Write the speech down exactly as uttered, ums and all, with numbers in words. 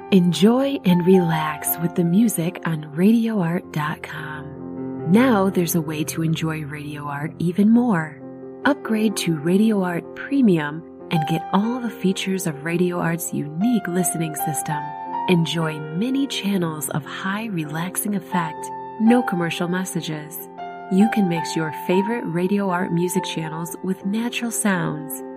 Enjoy and relax with the music on radio art dot com. Now there's a way to enjoy Radio Art even more. Upgrade to Radio Art Premium and get all the features of Radio Art's unique listening system. Enjoy many channels of high relaxing effect, no commercial messages. You can mix your favorite Radio Art music channels with natural sounds